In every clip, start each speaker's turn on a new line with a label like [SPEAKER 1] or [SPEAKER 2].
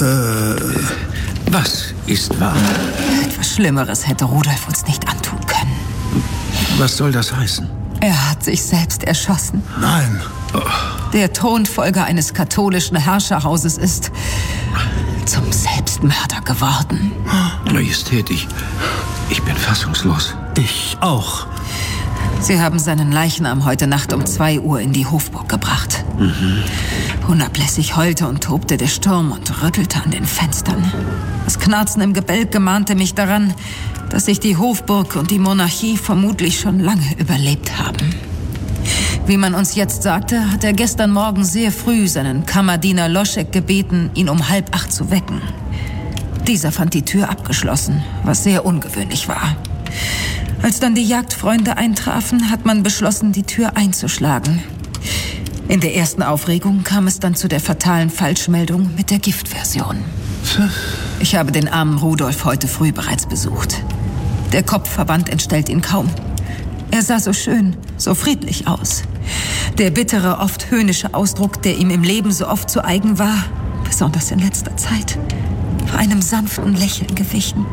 [SPEAKER 1] Was ist wahr?
[SPEAKER 2] Etwas Schlimmeres hätte Rudolf uns nicht antun können.
[SPEAKER 1] Was soll das heißen?
[SPEAKER 2] Er hat sich selbst erschossen.
[SPEAKER 3] Nein.
[SPEAKER 2] Der Thronfolger eines katholischen Herrscherhauses ist zum Selbstmörder geworden.
[SPEAKER 1] Majestät, ich bin fassungslos.
[SPEAKER 3] Ich auch.
[SPEAKER 2] Sie haben seinen Leichnam heute Nacht um 2 Uhr in die Hofburg gebracht. Unablässig heulte und tobte der Sturm und rüttelte an den Fenstern. Das Knarzen im Gebälk mahnte mich daran, dass sich die Hofburg und die Monarchie vermutlich schon lange überlebt haben. Wie man uns jetzt sagte, hat er gestern Morgen sehr früh seinen Kammerdiener Loschek gebeten, ihn um 7:30 zu wecken. Dieser fand die Tür abgeschlossen, was sehr ungewöhnlich war. Als dann die Jagdfreunde eintrafen, hat man beschlossen, die Tür einzuschlagen. In der ersten Aufregung kam es dann zu der fatalen Falschmeldung mit der Giftversion. Ich habe den armen Rudolf heute früh bereits besucht. Der Kopfverband entstellt ihn kaum. Er sah so schön, so friedlich aus. Der bittere, oft höhnische Ausdruck, der ihm im Leben so oft zu eigen war, besonders in letzter Zeit, war einem sanften Lächeln gewichen.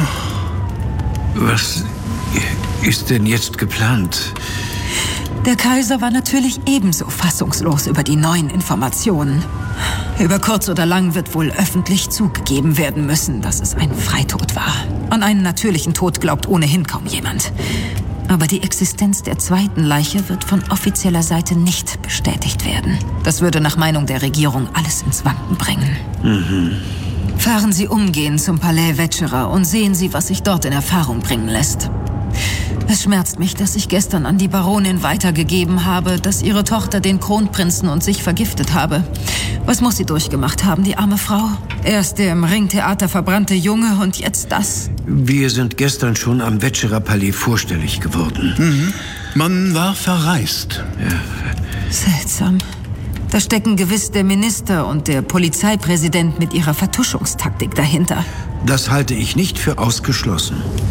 [SPEAKER 1] Was ist denn jetzt geplant?
[SPEAKER 2] Der Kaiser war natürlich ebenso fassungslos über die neuen Informationen. Über kurz oder lang wird wohl öffentlich zugegeben werden müssen, dass es ein Freitod war. An einen natürlichen Tod glaubt ohnehin kaum jemand. Aber die Existenz der zweiten Leiche wird von offizieller Seite nicht bestätigt werden. Das würde nach Meinung der Regierung alles ins Wanken bringen. Fahren Sie umgehend zum Palais Vetscherer und sehen Sie, was sich dort in Erfahrung bringen lässt. Es schmerzt mich, dass ich gestern an die Baronin weitergegeben habe, dass ihre Tochter den Kronprinzen und sich vergiftet habe. Was muss sie durchgemacht haben, die arme Frau? Erst der im Ringtheater verbrannte Junge und jetzt das.
[SPEAKER 1] Wir sind gestern schon am Vetscherer Palais vorstellig geworden.
[SPEAKER 3] Man war verreist.
[SPEAKER 2] Seltsam. Da stecken gewiss der Minister und der Polizeipräsident mit ihrer Vertuschungstaktik dahinter.
[SPEAKER 1] Das halte ich nicht für ausgeschlossen.